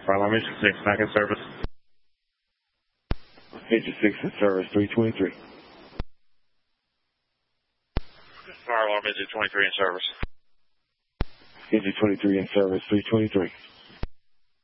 Fire alarm engine 6, back in service. Engine 6 in service, 323. Fire alarm engine 23 in service. Engine 23 in service, 323.